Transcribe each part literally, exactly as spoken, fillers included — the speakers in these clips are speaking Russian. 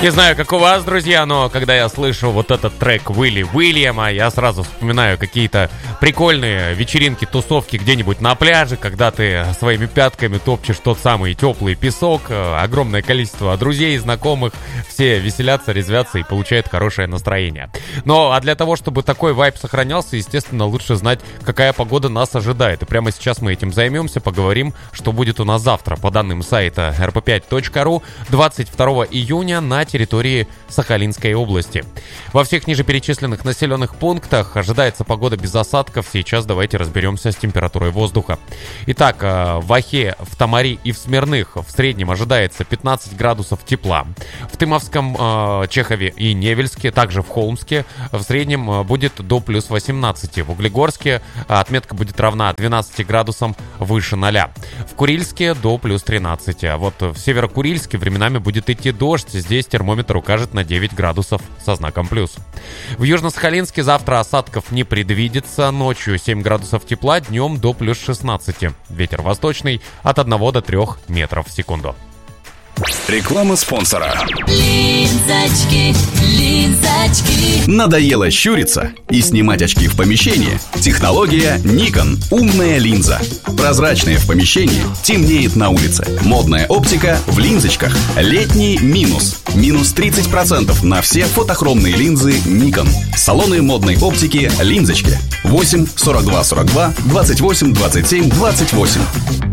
Не знаю, как у вас, друзья, но когда я слышу вот этот трек Уилли Уильяма, я сразу вспоминаю какие-то прикольные вечеринки, тусовки где-нибудь на пляже, когда ты своими пятками топчешь тот самый теплый песок, огромное количество друзей, знакомых, все веселятся, резвятся и получают хорошее настроение. Но, а для того, чтобы такой вайб сохранялся, естественно, лучше знать, какая погода нас ожидает. И прямо сейчас мы этим займемся, поговорим, что будет у нас завтра. По данным сайта эр пэ пять точка ру, двадцать второго июня на территории Сахалинской области. Во всех нижеперечисленных населенных пунктах ожидается погода без осадков. Сейчас давайте разберемся с температурой воздуха. Итак, в Ахе, в Тамари и в Смирных в среднем ожидается пятнадцать градусов тепла. В Тымовском, Чехове и Невельске, также в Холмске, в среднем будет до плюс восемнадцати. В Углегорске отметка будет равна двенадцати градусам выше ноля. В Курильске до плюс тринадцати. А вот в Северокурильске временами будет идти дождь. Здесь термометр укажет на девять градусов со знаком плюс. В Южно-Сахалинске завтра осадков не предвидится. Ночью семь градусов тепла, днем до плюс шестнадцати. Ветер восточный от одного до трёх метров в секунду. Реклама спонсора. Линзочки, линзочки. Надоело щуриться и снимать очки в помещении? Технология Nikon. Умная линза. Прозрачная в помещении, темнеет на улице. Модная оптика в линзочках. Летний минус. Минус тридцать процентов на все фотохромные линзы Nikon. Салоны модной оптики «Линзочки». восемь сорок два сорок два двадцать восемь двадцать семь двадцать восемь.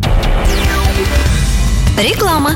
Реклама.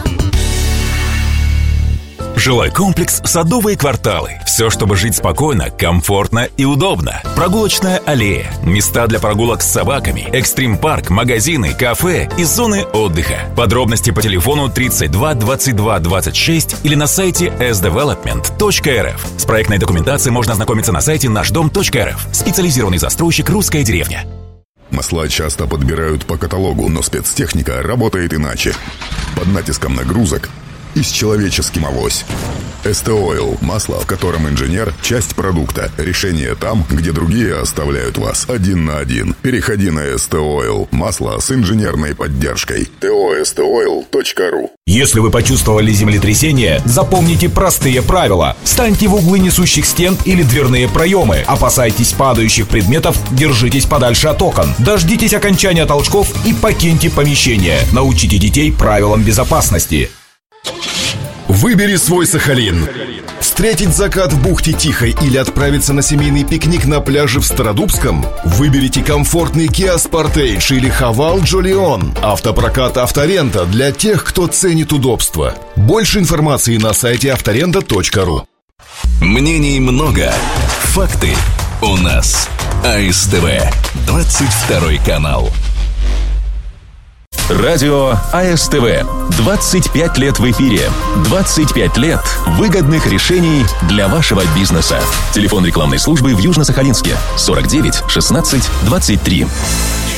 Жилой комплекс «Садовые кварталы». Все, чтобы жить спокойно, комфортно и удобно. Прогулочная аллея, места для прогулок с собаками, экстрим-парк, магазины, кафе и зоны отдыха. Подробности по телефону тридцать два двадцать два двадцать шесть или на сайте эс девелопмент точка эр эф. С проектной документацией можно ознакомиться на сайте наш дом точка эр эф. Специализированный застройщик «Русская деревня». Масла часто подбирают по каталогу, но спецтехника работает иначе. Под натиском нагрузок и с человеческим авось. эс тэ Oil – масло, в котором инженер – часть продукта. Решение там, где другие оставляют вас один на один. Переходи на эс тэ Oil – масло с инженерной поддержкой. тэ о эс тэ ойл точка ру. Если вы почувствовали землетрясение, запомните простые правила. Встаньте в углы несущих стен или дверные проемы. Опасайтесь падающих предметов, держитесь подальше от окон. Дождитесь окончания толчков и покиньте помещение. Научите детей правилам безопасности. Выбери свой Сахалин. Встретить закат в бухте Тихой или отправиться на семейный пикник на пляже в Стародубском? Выберите комфортный Kia Sportage или Haval Jolion. Автопрокат «Авторента» для тех, кто ценит удобство. Больше информации на сайте авторента точка ру. Мнений много, факты у нас. а эс тэ вэ, двадцать второй канал. Радио а эс тэ вэ. двадцать пять лет в эфире. двадцать пять лет выгодных решений для вашего бизнеса. Телефон рекламной службы в Южно-Сахалинске сорок девять шестнадцать двадцать три.